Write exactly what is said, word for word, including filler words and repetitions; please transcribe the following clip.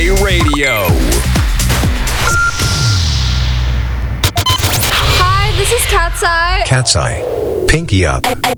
Eye Radio. Hi, this is Cat's Eye. Cat's Eye. Pinky up.